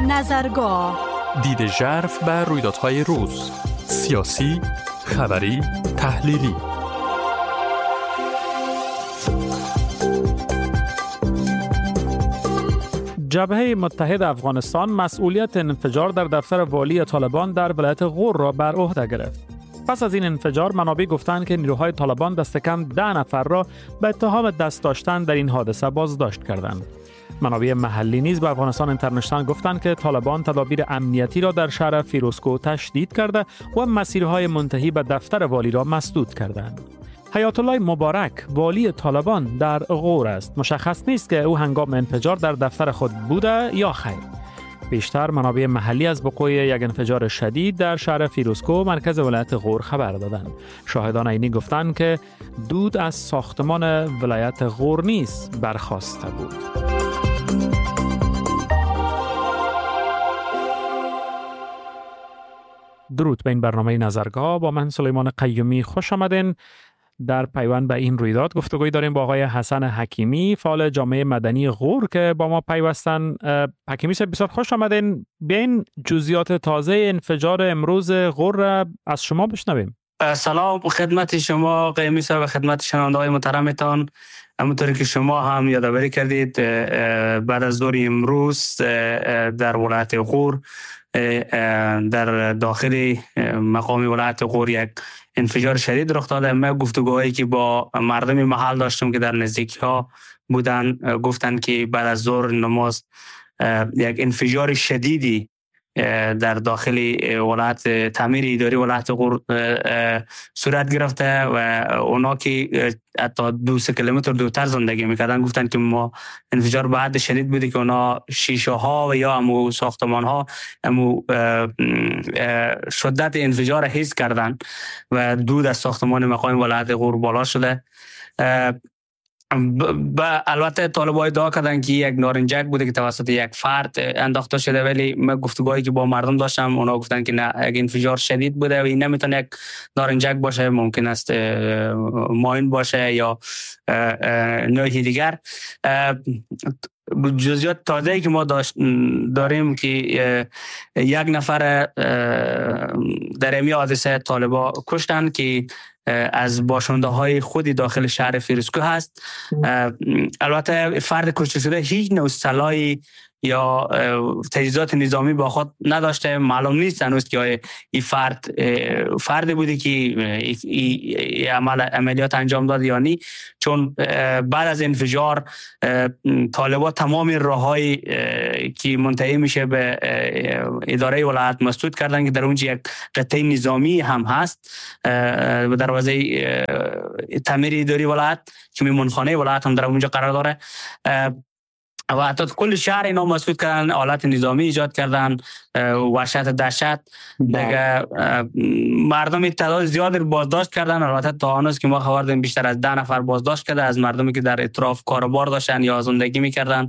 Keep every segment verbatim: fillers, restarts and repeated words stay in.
نظرگاه، دید ژرف بر رویدادهای روز، سیاسی، خبری، تحلیلی. جبهه متحد افغانستان مسئولیت انفجار در دفتر والی طالبان در ولایت غور را بر عهده گرفت. پس از این انفجار منابع گفتند که نیروهای طالبان دست کم ده نفر را به اتهام دست داشتن در این حادثه بازداشت کردند. منابع محلی نیز به افغانستان اینترنشنال گفتند که طالبان تدابیر امنیتی را در شهر فیروزکوه تشدید کرده و مسیرهای منتهی به دفتر والی را مسدود کردند. حیات الله مبارک والی طالبان در غور است. مشخص نیست که او هنگام انفجار در دفتر خود بوده یا خیر. بیشتر منابع محلی از وقوع یک انفجار شدید در شهر فیروزکوه مرکز ولایت غور خبر دادند. شاهدان عینی گفتند که دود از ساختمان ولایت غور نیز برخاسته بود. درود به این برنامه نظرگاه. با من سلیمان قیومی خوش آمدین. در پیوند به این رویداد گفتگوی داریم با آقای حسن حکیمی، فعال جامعه مدنی غور که با ما پیوستن. حکیمی صاحب بسیار خوش آمدین. بیاین جزئیات تازه انفجار امروز غور را از شما بشنویم. سلام خدمت شما قیومی صاحب و خدمت شنونده‌های محترمتان. همونطوری که شما هم یادآوری کردید بعد از ظهر امروز در ولایت غور در داخل مقام ولایت غور یک انفجار شدید رخ داده. ما گفتگوهایی که با مردم محل داشتم که در نزدیکی ها بودن گفتن که بعد از ظهر نماز یک انفجار شدیدی در داخل ولایت تعمیر اداری ولایت غور صورت گرفته و اونا که حتی دو سه کیلومتر دورتر زندگی میکردن گفتن که ما انفجار به حد شدید بوده که اونا شیشه ها و یا امو ساختمان ها امو شدت انفجار حس کردن و دود از ساختمان مقام ولایت غور بالا شده. با البته طالبای ادعا کردن که یک نارنجک بوده که توسط یک فرد انداخته شده، ولی من گفتگوهایی که با مردم داشتم اونا گفتن که نه، یک انفجار شدید بوده و این نمیتونه یک نارنجک باشه، ممکن است ماین باشه یا نوعی دیگر. جزئیات تازه‌ای که ما داریم که یک نفر در این حادثه طالبا کشتن که از باشنده های خودی داخل شهر فیروزکوه هست. البته فرد کشته شده هیچ نوع سلاحی یا تجهیزات نظامی با خود نداشته. معلوم نیست هنوز که این فرد فرد بوده که این عمل عملیات انجام داد یا نی، چون بعد از انفجار طالبان تمام راههای که منتهی میشه به اداره ولایت مسدود کردن که در اونجا یک قطعه نظامی هم هست، دروازه تعمیر اداری ولایت که میمونخانه ولایت هم در اونجا قرار داره و حتی کل شهر اینا مسدود کردن، آلات نظامی ایجاد کردن، وحشت دهشت دیگه. مردم تعداد زیادی بازداشت کردن. البته تا هنوز که ما خبر داریم بیشتر از ده نفر بازداشت کرده از مردمی که در اطراف کاروبار داشتن یا زندگی میکردن.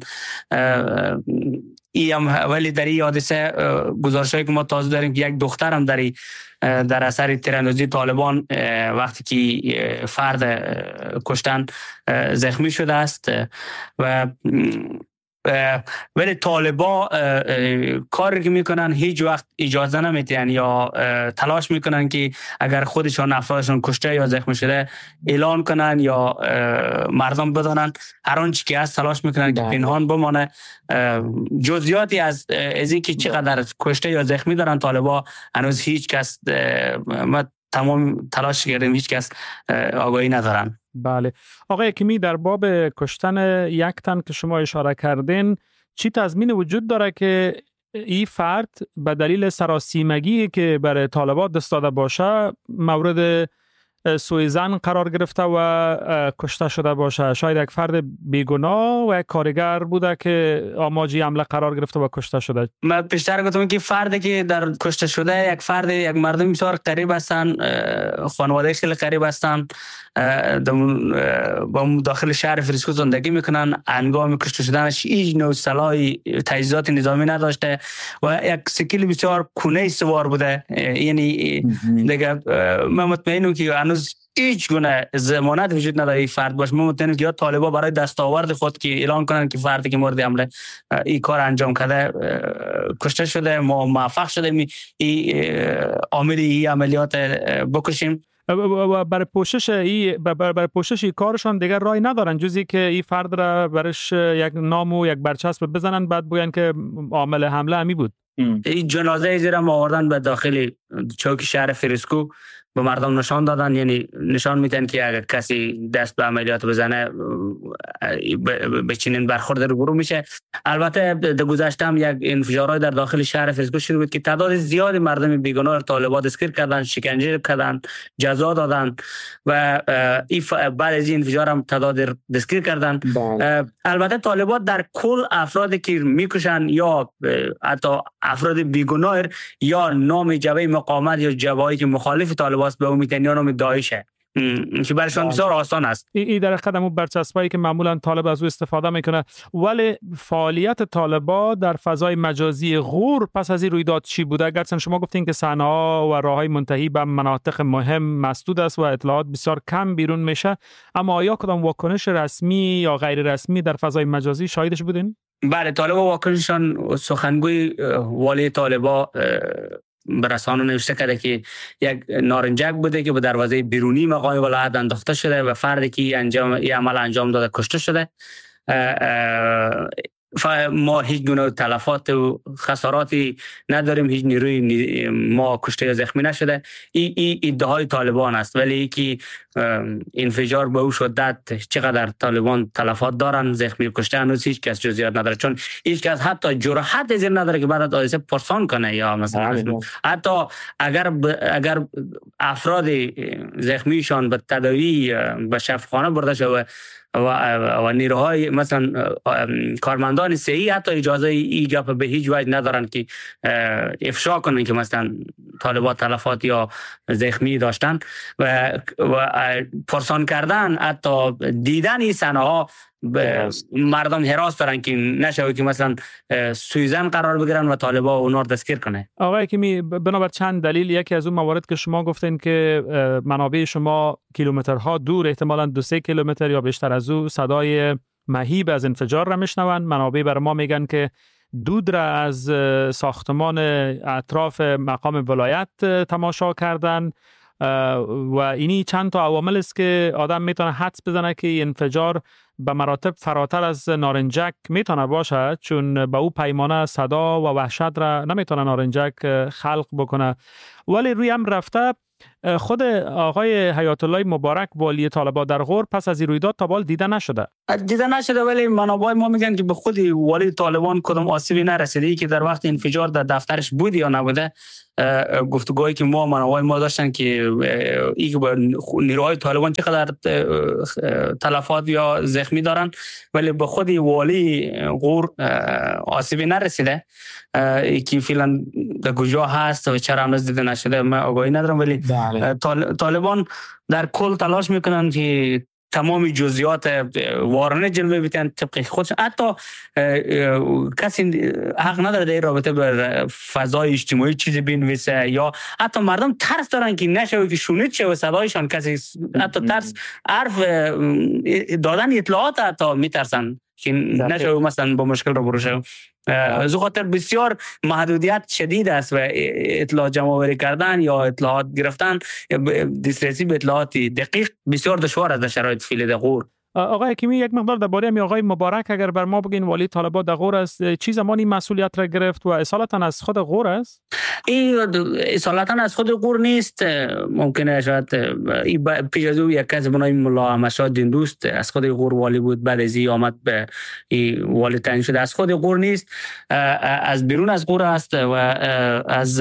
ای هم ولی در این حادثه گزارشایی که ما تازه داریم که یک دختر هم در در اثر تیراندازی طالبان وقتی که فرد کشتن زخمی شده است و ولی طالبا کاری که میکنن هیچ وقت اجازه نمیدن یا تلاش میکنن که اگر خودشان افرادشان کشته یا زخمی شده اعلان کنن یا مردم بدانن. هر آنچه که هست تلاش میکنن که پنهان بمانه. جزئیاتی از از اینکه چقدر کشته یا زخمی دارن طالبا هنوز هیچ کس، ما تمام تلاش کردیم، هیچ کس آگاهی ندارن. بله آقای حکیمی، در باب کشتن یک تن که شما اشاره کردین، چی تضمین وجود داره که این فرد به دلیل سراسیمگی که برای طالبات دست داده باشه مورد سوء ظن قرار گرفته و کشته شده باشه؟ شاید یک فرد بیگناه و یک کارگر بوده که آماجی حمله قرار گرفته و کشته شده. من پیشتر گفتم که فردی که در کشته شده یک فرد، یک مردم بسیار قریب هستن، خانواده خیلی قریب هستن، با داخل شهر فیروزکوه زندگی میکنن. هنگام کشته شدنش هیچ نوع سلاحی تجهیزات نظامی نداشته و یک سکیل بسیار کونه سوار بوده. یعنی دیگه من مطمئنم که هنوز امروز هیچ گونه ضمانت وجود نداره این فرد باشه. ما مطمئنیم که یا طالبا برای دستاورد خود که اعلان کنن که فردی که مورد حمله این کار انجام کرده کشته شده، ما موفق شده این عامل این عملیات بکشیم. برای پوشش ای برای پوشش ای کارشان دیگر رای ندارن جزی که این فرد را برش یک نام و یک برچسب بزنن بعد بگن که عامل حمله همی بود. این جنازه زیرا ما آوردن به داخل چوک شهر فریسکو به مردم نشان دادن، یعنی نشان میدن که اگر کسی دست به عملیات بزنه به چنین برخورد روبرو میشه. البته در گذشته هم یک انفجارات در داخل شهر فریسکو شروع بود که تعداد زیادی مردم بیگناه طالبان دستگیر کردن، شکنجه کردن، جزا دادن و بعد از این انفجار هم تعداد دستگیر کردن. البته طالبان در کل افرادی که میکشن یا حتی افراد بیگناه یا نام جبهه مقاومت یا جبهه‌ای که مخالف طالبان است به امید یا نام داعشه که برشان بسیار آسان است. این در قدم و برچسبایی که معمولا طالب از او استفاده میکنه. ولی فعالیت طالبا در فضای مجازی غور پس از این رویداد چی بوده؟ اگرچه شما گفتین که صحنه‌ها و راههای منتهی به مناطق مهم مسدود است و اطلاعات بسیار کم بیرون میشه، اما آیا کدام واکنش رسمی یا غیر رسمی در فضای مجازی شاهدش بودین؟ بله، طالبا واکنششان سخنگوی والی طالبا به رسانه نوشته کرده که یک نارنجک بوده که به دروازه بیرونی مقام ولایت انداخته شده و فردی که انجام این عمل انجام داده کشته شده. ما هیچ گونه تلفات و خساراتی نداریم، هیچ نیروی ما کشته یا زخمی نشده. این ای ادعای طالبان است، ولی که انفجار به او شدت چقدر طالبان تلفات دارن، زخمی و کشته هنوز هیچ کس جزئیات نداره، چون هیچ کس حتی جرأت از این نداره که بعد از حادثه پرسان کنه یا مثلا حتی اگر ب... اگر افراد زخمیشان به تداوی به شفاخانه برده شده و و نیروهای مثلا کارمندان صحی حتی اجازه ای گپ به هیچ وجه ندارن که افشا کنن که مثلا طالبان تلفات یا زخمی داشتن و, و پرسان کردن، حتی دیدن این صحنه ها مردم هراس دارن که نشه که مثلا سویزن قرار بگیرن و طالبان اونها رو دستگیر کنه. آقای حکیمی، بنابر چند دلیل، یکی از اون موارد که شما گفتین که منابع شما کیلومترها دور، احتمالاً دو سه کیلومتر یا بیشتر از او، صدای مهیب از انفجار را میشنون. منابع بر ما میگن که دود را از ساختمان اطراف مقام ولایت تماشا کردن و اینی چند تا عوامل است که آدم میتونه حدس بزنه که انفجار به مراتب فراتر از نارنجک میتونه باشه، چون به او پیمانه صدا و وحشت را نمیتونه نارنجک خلق بکنه. ولی روی هم رفته خود آقای حیات الله مبارک والی طالبان در غور پس از این رویداد تا بال دیده نشده. دیده نشده، ولی منابع ما میگن که به خود والی طالبان کدام آسیبی نرسیده، که در وقت انفجار در دفترش بودی یا نبوده. گفتگوهایی که ما منابع ما داشتن که این که نیروهای طالبان چقدر تلفات یا زخمی دارن، ولی به خود والی غور آسیبی نرسیده. که فعلا در کجا هست و چرا هنوز دیده نشده من آگاهی ندارم، ولی طالبان در کل تلاش میکنن که تمام جزئیات وارونه جلوه بیتن طبق خودشون. حتی کسی حق نداره در رابطه با فضای اجتماعی چیزی بنویسه، یا حتی مردم ترس دارن که نشه که شنید شه و صدایشان کسی، حتی ترس حرف دادن اطلاعات حتی میترسن که نشه مثلا با مشکل رو بروشه. از خاطر بسیار محدودیت شدید است و اطلاع جمع آوری کردن یا اطلاعات گرفتن، دسترسی به اطلاعات دقیق بسیار دشوار است در شرایط فعلی در غور. آقای حکیمی، یک مقدار درباره می آقای مبارک اگر بر ما بگین، والی طالبان در غور است، چی زمانی مسئولیت را گرفت و اصالتا از خود غور است؟ این اصالتا از خود غور نیست، ممکنه شاید پیش از او یک کس بنای ملا احمدشاه دیندوست از خود غور والی بود، بعد از این آمد به والی تعیین شده. از خود غور نیست، از بیرون از غور است و از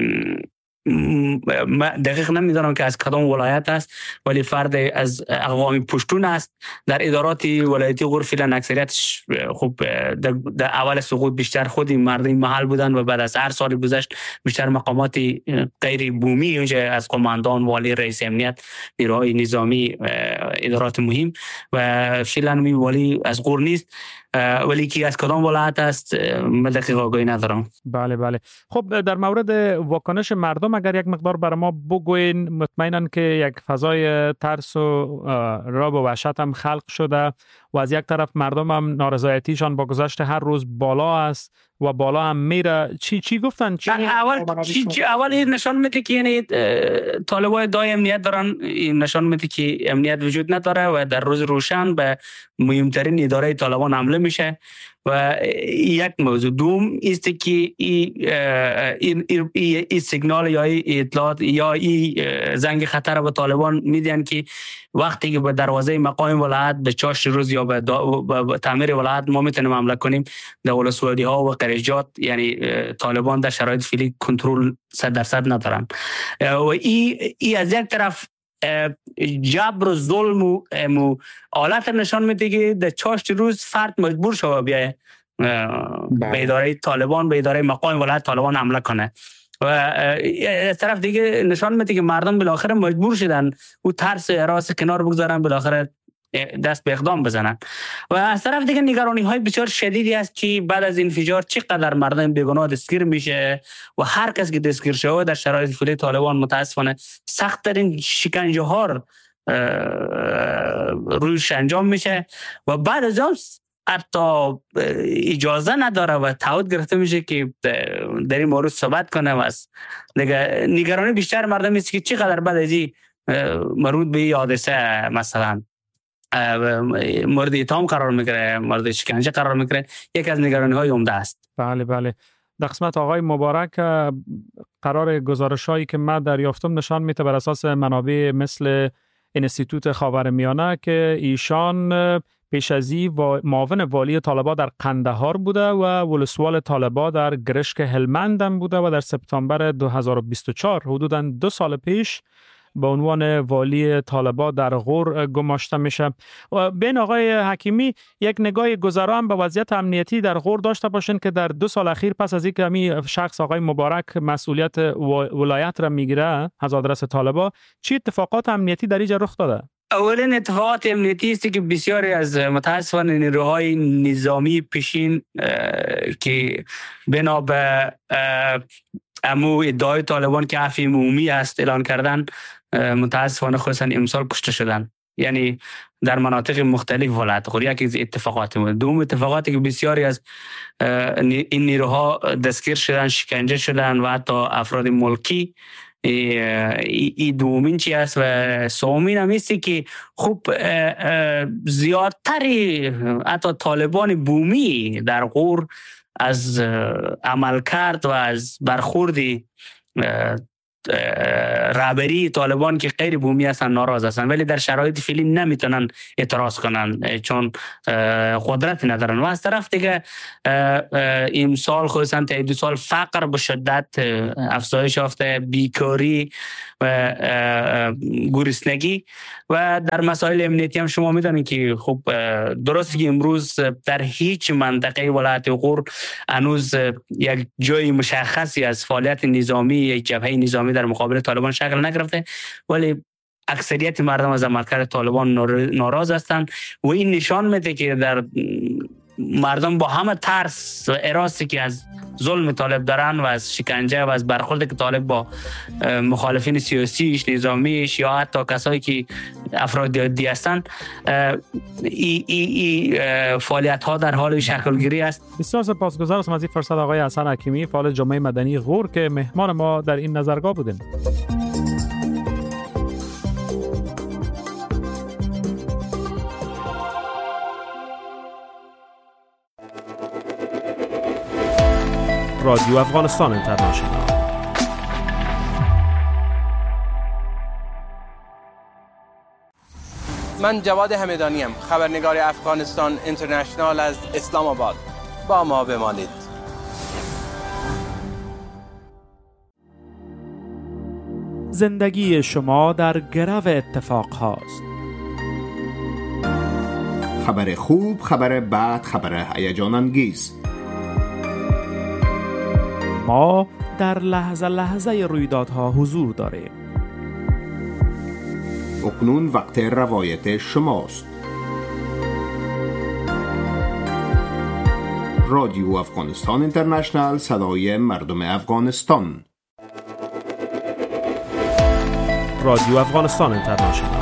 دقیق نمیدونم که از کدام ولایت است، ولی فرد از اقوام پشتون است. در ادارات ولایتی غور فعلا اکثریتش خب در اول سقوط بیشتر خود مردم محل بودن و بعد از هر سال گذشت بیشتر مقامات غیر بومی اونجا از قماندان، والی، رئیس امنیت، نیروهای نظامی، ادارات مهم، و فعلا می والی از غور نیست، ولی کی از کدام ولایت است من دقیق آگاهی ندارم. بله بله. خب در مورد واکنش مردم مردم اگر یک مقدار برای ما بگوین، مطمئنن که یک فضای ترس و رعب و وحشت هم خلق شده و از یک طرف مردم هم نارضایتیشان با گذشت هر روز بالا است و بالا هم میره. چی چی گفتن؟ چی اول چی, چی اول این نشان میده که یعنی طالبان دای امنیت دارن، این نشان میده که امنیت وجود نداره و در روز روشن به مهمترین اداره طالبان حمله میشه. و یک موضوع دوم است که این این این سیگنال یا اطلاعات یا این زنگ خطر به طالبان میدن که وقتی که به دروازه مقام ولایت به چاشت روز یا به, به تعمیر ولایت ما میتونیم حمله کنیم، در ولسوالی ها و قریجات، یعنی طالبان در شرایط فعلی کنترل صد درصد ندارن. و این ای از یک طرف جبر و ظلم و حالت نشان میده که در چاشت روز فرد مجبور شده بیایه به اداره طالبان، به اداره مقام ولایت طالبان حمله کنه. و از طرف دیگه نشان میده که مردم بالاخره مجبور شدن او ترس و هراس کنار بگذارن، بالاخره دست به اقدام بزنن. و از طرف دیگه نگرانی های بسیار شدیدی است که بعد از انفجار چقدر مردم بیگناه دستگیر میشه و هر کس که دستگیر شده در شرایط فعلی طالبان متاسفانه سخت ترین شکنجه ها روش انجام میشه و بعد از اون حتی اجازه نداره و تعهد گرفته میشه که در این مورد صحبت کنه. و نگرانی بیشتر مردم است که چقدر بعد از این مربوط به این حادثه مثلا مورد اتهام قرار میگیره، مورد شکنجه قرار میگیره، یک از نگرانی های عمده است. بله بله. در قسمت آقای مبارک قرار گزارش هایی که من دریافتم نشان میده بر اساس منابع مثل انستیتوت خاورمیانه که ایشان پیش از این معاون والی طالبان در قندهار بوده و ولسوال طالبان در گرشک هلمند هم بوده و در سپتامبر دو هزار و بیست و چهار حدوداً دو سال پیش به عنوان والی طالبان در غور گماشته میشه. و بین آقای حکیمی یک نگاه گذرا هم به وضعیت امنیتی در غور داشته باشین که در دو سال اخیر پس از اینکه همین شخص آقای مبارک مسئولیت ولایت را میگیره از آدرس طالبان، چی اتفاقات امنیتی در اینجا رخ داده؟ اولین اتفاقات امنیتی است که بسیاری از متاسفانه نیروهای نظامی پیشین که بنا به امو ادعای طالبان که عفو عمومی است اعلان کردن، متاسفانه خصوصا امسال کشته شدن، یعنی در مناطق مختلف ولایت غور. یکی از اتفاقات بود. دوم اتفاقاتی که بسیاری از این نیروها دستگیر شدن، شکنجه شدن و حتی افراد ملکی. ای دومین چی است. و سومین هم ایستی که خوب زیادتری حتی طالبان بومی در غور از عمل کرد و از برخوردی رهبری طالبان که غیر بومی هستن ناراض هستن، ولی در شرایط فعلی نمیتونن اعتراض کنن چون قدرت ندارن. و از طرف دیگه امسال خصوصا تا دو سال فقر به شدت افزایش یافته، بیکاری و گرسنگی. و در مسائل امنیتی هم شما میدونید که خب درست که امروز در هیچ منطقه ولایت غور هنوز یک جای مشخصی از فعالیت نظامی، یک جبهه نظامی در مقابل طالبان شکل نگرفته، ولی اکثریت مردم از عملکرد طالبان ناراض هستند. و این نشان میده که در مردم با همه ترس و هراسی که از ظلم طالب دارن و از شکنجه و از برخورد که طالب با مخالفین سیاسیش، نظامیش یا حتی کسایی که افراد عادی هستند، این ای ای فعالیت ها در حال شکل گیری است. بسیار سپاسگزارم از این فرصت آقای حسن حکیمی، فعال جامعه مدنی غور که مهمان ما در این نظرگاه بودین. رادیو افغانستان اینترنشنال. من جواد همدانی ام، خبرنگار افغانستان اینترنشنال از اسلام آباد. با ما بمانید. زندگی شما در گرو اتفاق هاست. خبر خوب، خبر بد، خبر هیجان انگیز. ما در لحظه لحظه رویدادها حضور داریم. اکنون وقت روایت شماست. رادیو افغانستان اینترنشنال، صدای مردم افغانستان. رادیو افغانستان اینترنشنال.